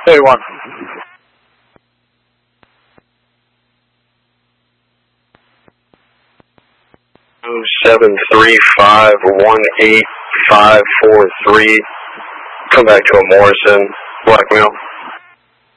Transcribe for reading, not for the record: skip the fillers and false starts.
31. 735-18543. Come back to a Morrison, blackmail.